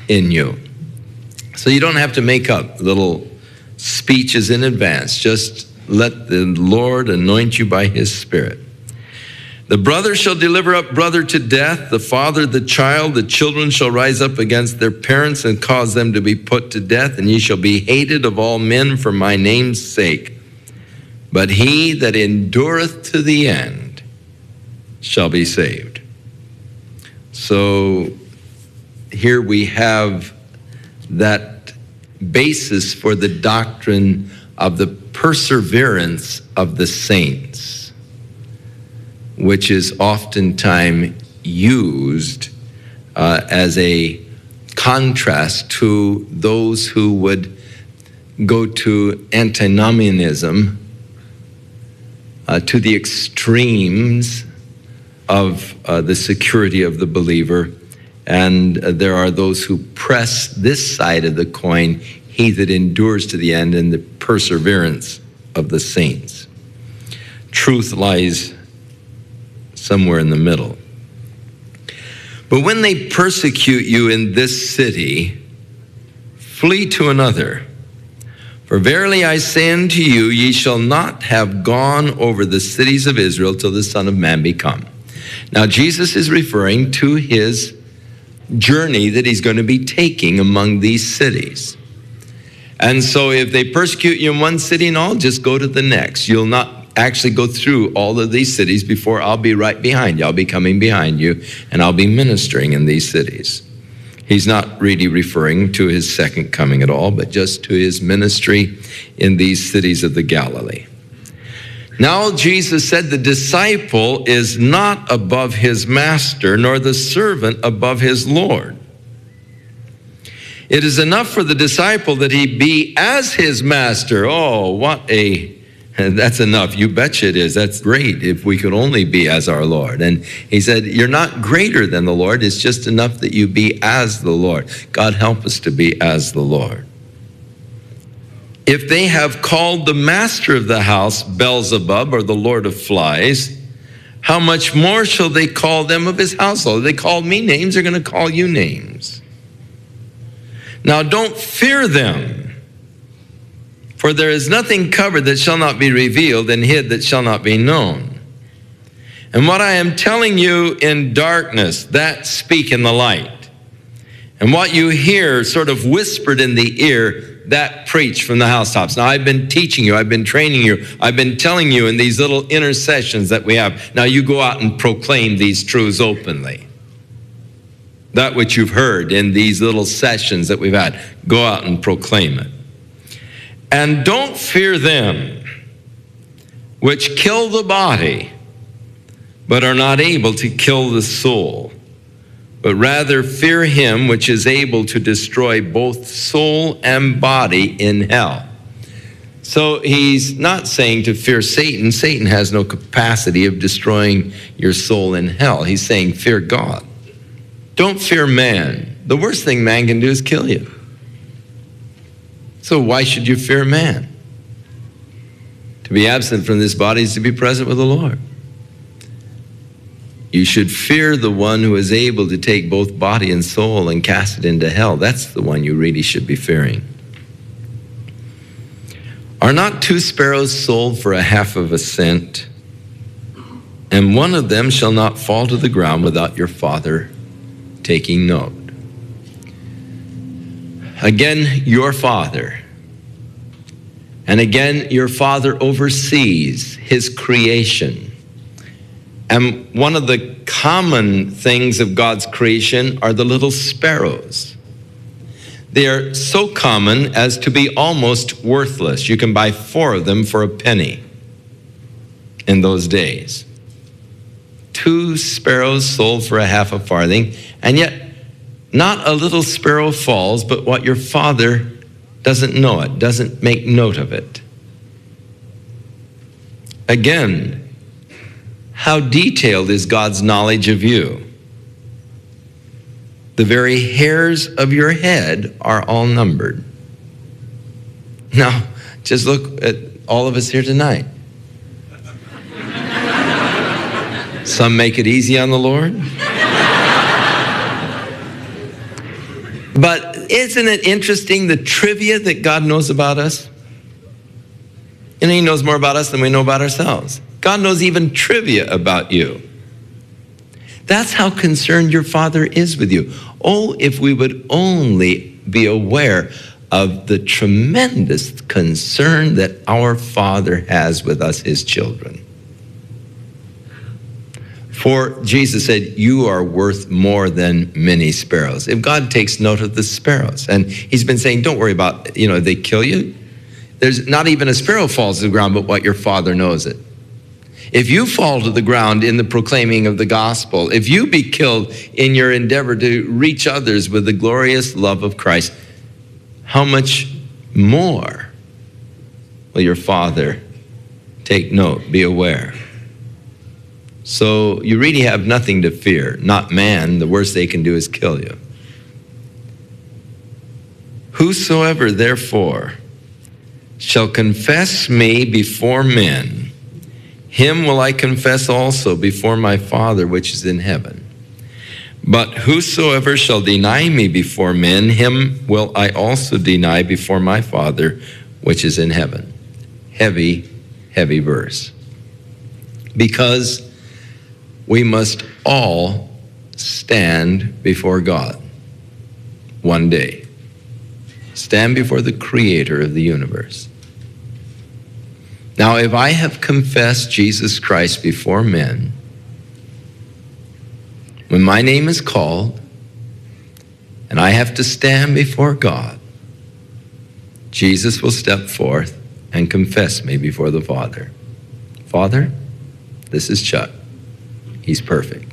in you. So you don't have to make up little speeches in advance. Just let the Lord anoint you by his Spirit. The brother shall deliver up brother to death, the father the child, the children shall rise up against their parents and cause them to be put to death, and ye shall be hated of all men for my name's sake. But he that endureth to the end shall be saved. So here we have that basis for the doctrine of the perseverance of the saints, which is oftentimes used as a contrast to those who would go to antinomianism, to the extremes of the security of the believer. And there are those who press this side of the coin, he that endures to the end, and the perseverance of the saints. Truth lies somewhere in the middle. But when they persecute you in this city, flee to another. For verily I say unto you, ye shall not have gone over the cities of Israel till the Son of Man be come. Now Jesus is referring to his journey that he's going to be taking among these cities. And so if they persecute you in one city and all, just go to the next. You'll not actually go through all of these cities before I'll be right behind you. I'll be coming behind you, and I'll be ministering in these cities. He's not really referring to his second coming at all, but just to his ministry in these cities of the Galilee. Now Jesus said, the disciple is not above his master, nor the servant above his Lord. It is enough for the disciple that he be as his master. Oh, that's enough. You betcha it is. That's great if we could only be as our Lord. And he said, you're not greater than the Lord. It's just enough that you be as the Lord. God help us to be as the Lord. If they have called the master of the house Beelzebub, or the Lord of flies, how much more shall they call them of his household? They called me names, they're going to call you names. Now don't fear them. For there is nothing covered that shall not be revealed, and hid that shall not be known. And what I am telling you in darkness, that speak in the light. And what you hear sort of whispered in the ear, that preach from the housetops. Now I've been teaching you, I've been training you, I've been telling you in these little intercessions that we have. Now you go out and proclaim these truths openly. That which you've heard in these little sessions that we've had, go out and proclaim it. And don't fear them which kill the body, but are not able to kill the soul, but rather fear him which is able to destroy both soul and body in hell. So he's not saying to fear Satan. Satan has no capacity of destroying your soul in hell. He's saying fear God. Don't fear man. The worst thing man can do is kill you. So why should you fear man? To be absent from this body is to be present with the Lord. You should fear the one who is able to take both body and soul and cast it into hell. That's the one you really should be fearing. Are not 2 sparrows sold for a half of a cent? And one of them shall not fall to the ground without your Father taking note. Again, your Father. And again, your Father oversees his creation. And one of the common things of God's creation are the little sparrows. They are so common as to be almost worthless. You can buy 4 of them for a penny in those days. 2 sparrows sold for a half a farthing, and yet not a little sparrow falls, but what your Father doesn't know it, doesn't make note of it. Again, how detailed is God's knowledge of you? The very hairs of your head are all numbered. Now, just look at all of us here tonight. Some make it easy on the Lord. But isn't it interesting, the trivia that God knows about us? And he knows more about us than we know about ourselves. God knows even trivia about you. That's how concerned your Father is with you. Oh, if we would only be aware of the tremendous concern that our Father has with us, his children. For Jesus said, you are worth more than many sparrows. If God takes note of the sparrows, and he's been saying, don't worry about, they kill you. There's not even a sparrow falls to the ground, but what your Father knows it. If you fall to the ground in the proclaiming of the gospel, if you be killed in your endeavor to reach others with the glorious love of Christ, how much more will your Father take note, be aware? So you really have nothing to fear, not man. The worst they can do is kill you. Whosoever, therefore, shall confess me before men, him will I confess also before my Father which is in heaven. But whosoever shall deny me before men, him will I also deny before my Father which is in heaven. Heavy, heavy verse. Because we must all stand before God one day. Stand before the Creator of the universe. Now, if I have confessed Jesus Christ before men, when my name is called and I have to stand before God, Jesus will step forth and confess me before the Father. Father, this is Chuck. He's perfect.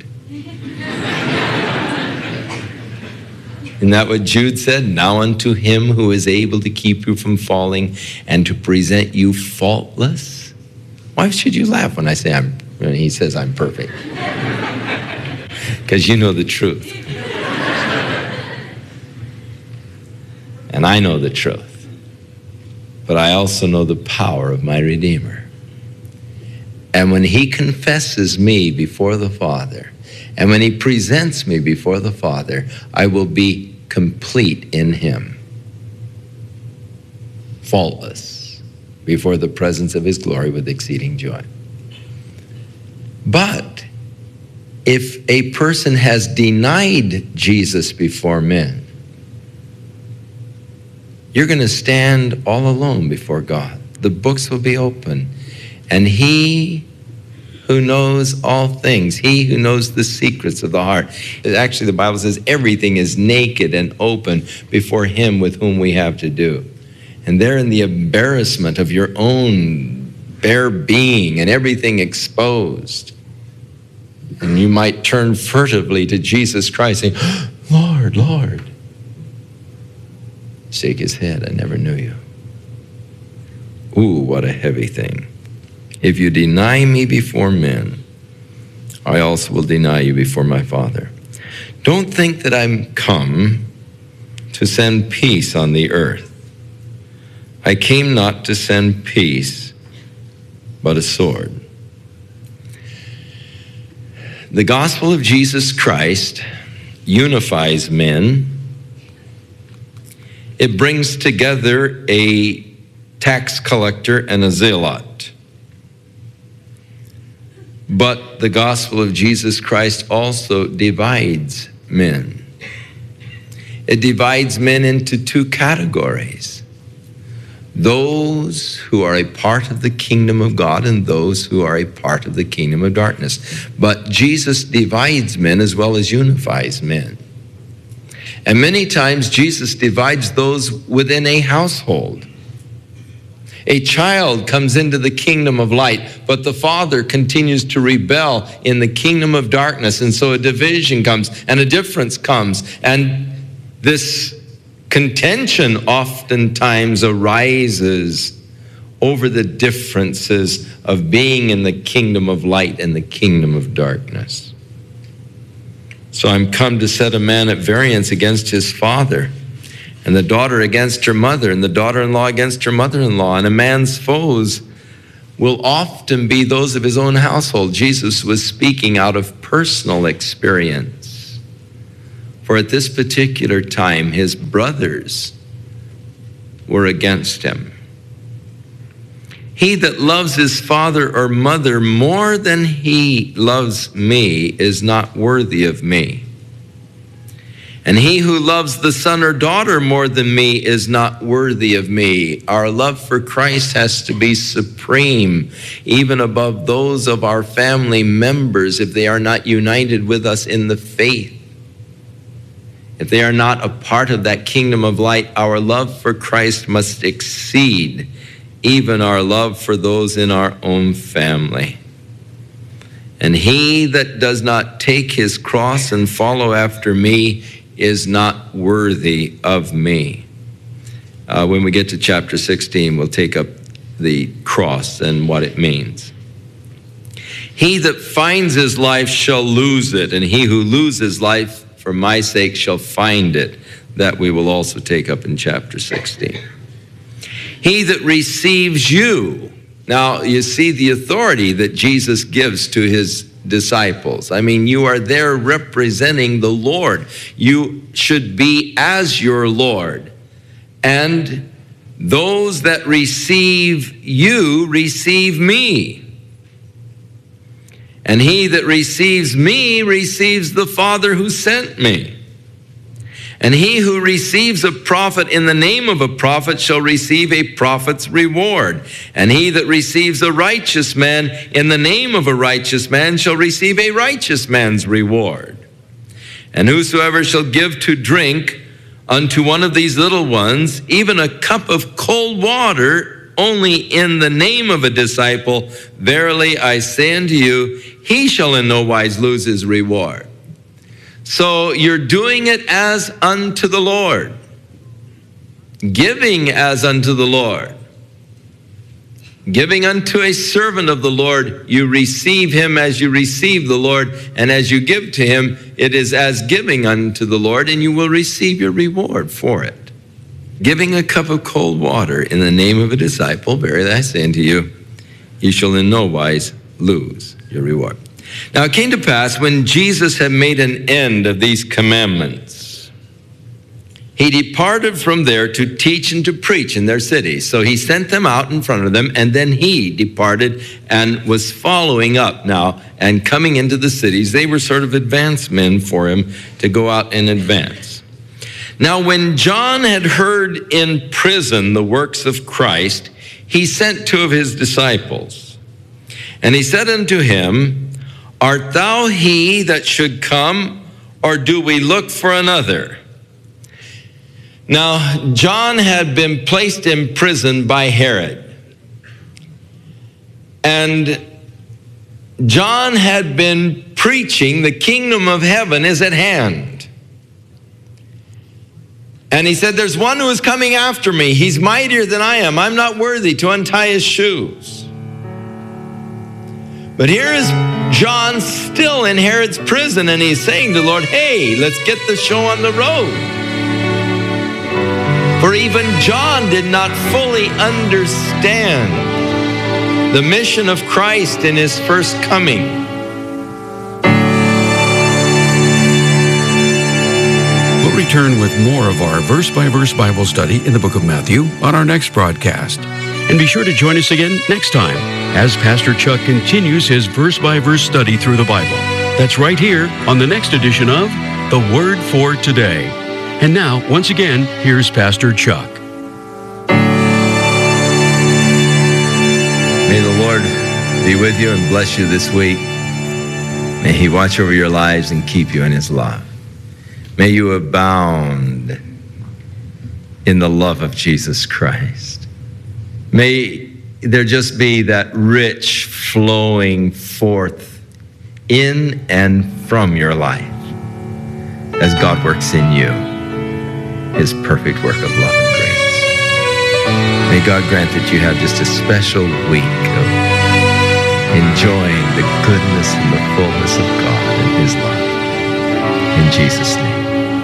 Isn't that what Jude said? Now unto him who is able to keep you from falling and to present you faultless. Why should you laugh when I say he says I'm perfect? Because you know the truth. And I know the truth. But I also know the power of my Redeemer. And when he confesses me before the Father, and when he presents me before the Father, I will be complete in him, faultless, before the presence of his glory with exceeding joy. But if a person has denied Jesus before men, you're going to stand all alone before God. The books will be open. And he who knows all things, he who knows the secrets of the heart. Actually, the Bible says everything is naked and open before him with whom we have to do. And there in the embarrassment of your own bare being and everything exposed. And you might turn furtively to Jesus Christ saying, Lord, Lord. Shake his head, I never knew you. Ooh, what a heavy thing. If you deny me before men, I also will deny you before my Father. Don't think that I'm come to send peace on the earth. I came not to send peace, but a sword. The gospel of Jesus Christ unifies men. It brings together a tax collector and a zealot. But the gospel of Jesus Christ also divides men. It divides men into two categories. Those who are a part of the kingdom of God and those who are a part of the kingdom of darkness. But Jesus divides men as well as unifies men. And many times Jesus divides those within a household. A child comes into the kingdom of light, but the father continues to rebel in the kingdom of darkness. And so a division comes and a difference comes. And this contention oftentimes arises over the differences of being in the kingdom of light and the kingdom of darkness. So I'm come to set a man at variance against his father, and the daughter against her mother, and the daughter-in-law against her mother-in-law. And a man's foes will often be those of his own household. Jesus was speaking out of personal experience. For at this particular time, his brothers were against him. He that loves his father or mother more than he loves me is not worthy of me. And he who loves the son or daughter more than me is not worthy of me. Our love for Christ has to be supreme, even above those of our family members, if they are not united with us in the faith. If they are not a part of that kingdom of light, our love for Christ must exceed even our love for those in our own family. And he that does not take his cross and follow after me is not worthy of me. When we get to chapter 16, we'll take up the cross and what it means. He that finds his life shall lose it, and he who loses life for my sake shall find it. That we will also take up in chapter 16. He that receives you. Now, you see the authority that Jesus gives to his disciples. I mean, you are there representing the Lord. You should be as your Lord. And those that receive you receive me. And he that receives me receives the Father who sent me. And he who receives a prophet in the name of a prophet shall receive a prophet's reward. And he that receives a righteous man in the name of a righteous man shall receive a righteous man's reward. And whosoever shall give to drink unto one of these little ones, even a cup of cold water, only in the name of a disciple, verily I say unto you, he shall in no wise lose his reward. So you're doing it as unto the Lord, giving as unto the Lord. Giving unto a servant of the Lord, you receive him as you receive the Lord, and as you give to him, it is as giving unto the Lord, and you will receive your reward for it. Giving a cup of cold water in the name of a disciple, verily I say unto you, you shall in no wise lose your reward. Now it came to pass, when Jesus had made an end of these commandments, he departed from there to teach and to preach in their cities. So he sent them out in front of them, and then he departed and was following up now and coming into the cities. They were sort of advance men for him to go out in advance. Now when John had heard in prison the works of Christ, he sent two of his disciples. And he said unto him, Art thou he that should come, or do we look for another? Now, John had been placed in prison by Herod. And John had been preaching the kingdom of heaven is at hand. And he said, there's one who is coming after me. He's mightier than I am. I'm not worthy to untie his shoes. But here is John still in Herod's prison, and he's saying to the Lord, hey, let's get the show on the road. For even John did not fully understand the mission of Christ in his first coming. We'll return with more of our verse-by-verse Bible study in the book of Matthew on our next broadcast. And be sure to join us again next time as Pastor Chuck continues his verse-by-verse study through the Bible. That's right here on the next edition of The Word for Today. And now, once again, here's Pastor Chuck. May the Lord be with you and bless you this week. May he watch over your lives and keep you in his love. May you abound in the love of Jesus Christ. May there just be that rich flowing forth in and from your life as God works in you his perfect work of love and grace. May God grant that you have just a special week of enjoying the goodness and the fullness of God and his love. In Jesus' name.